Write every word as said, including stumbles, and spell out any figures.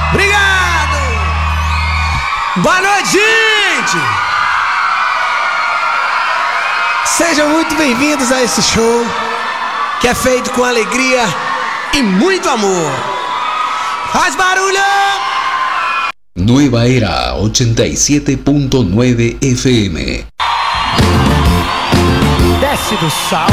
Obrigado! Boa noite, gente! Sejam muito bem-vindos a esse show que é feito com alegria e muito amor. ¡Faz barulho! Nueva Era ochenta y siete punto nueve F M. Desce do sal.